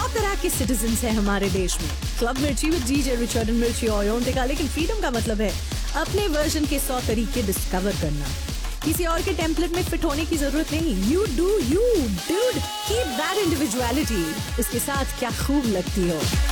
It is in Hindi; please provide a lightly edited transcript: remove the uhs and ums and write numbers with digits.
तरह के सिटीजन्स हैं हमारे देश में। क्लब मिर्ची विद डीजे रिचर्ड एंड मिर्ची ओयोंटिका। लेकिन फ्रीडम का मतलब है अपने वर्जन के 100 तरीके डिस्कवर करना। किसी और के टेम्पलेट में फिट होने की जरूरत नहीं। You do you dude, keep that individuality. इसके साथ क्या खूब लगती हो।